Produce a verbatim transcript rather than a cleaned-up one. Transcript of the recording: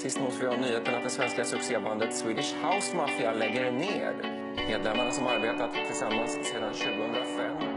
Sist nås vi av nyheten att det svenska succébandet Swedish House Mafia lägger ner. Medlemmarna som arbetat tillsammans sedan tjugohundrafem